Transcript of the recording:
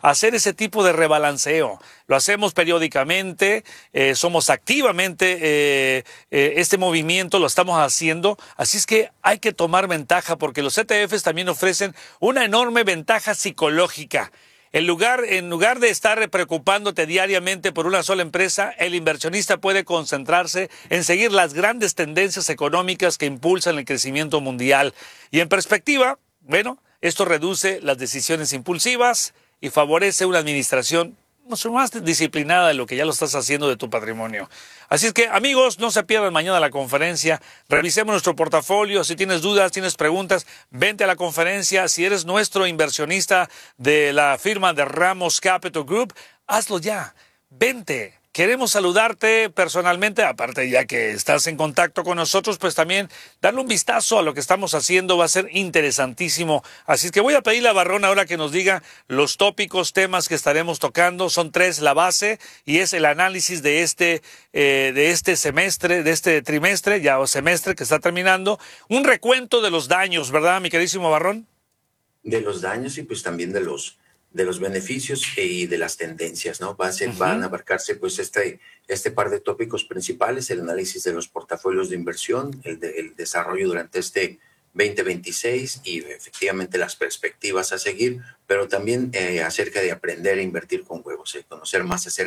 hacer ese tipo de rebalanceo. Lo hacemos periódicamente, somos activamente, este movimiento lo estamos haciendo, así es que hay que tomar ventaja porque los ETFs también ofrecen una enorme ventaja psicológica. En lugar de estar preocupándote diariamente por una sola empresa, el inversionista puede concentrarse en seguir las grandes tendencias económicas que impulsan el crecimiento mundial. Y en perspectiva, bueno, esto reduce las decisiones impulsivas y favorece una administración mucho más disciplinada de lo que ya lo estás haciendo de tu patrimonio. Así es que, amigos, no se pierdan mañana la conferencia. Revisemos nuestro portafolio. Si tienes dudas, tienes preguntas, vente a la conferencia. Si eres nuestro inversionista de la firma de Ramos Capital Group, hazlo ya. Vente. Queremos saludarte personalmente, aparte ya que estás en contacto con nosotros, pues también darle un vistazo a lo que estamos haciendo va a ser interesantísimo. Así es que voy a pedirle a Barrón ahora que nos diga los tópicos, temas que estaremos tocando. Son 3 la base y es el análisis de este semestre, de este trimestre, ya o semestre que está terminando. Un recuento de los daños, ¿verdad, mi queridísimo Barrón? De los daños y pues también de los beneficios y de las tendencias, ¿no? Van a abarcarse pues este par de tópicos principales: el análisis de los portafolios de inversión, el desarrollo durante este 2026 y efectivamente las perspectivas a seguir, pero también acerca de aprender a invertir con huevos, conocer más acerca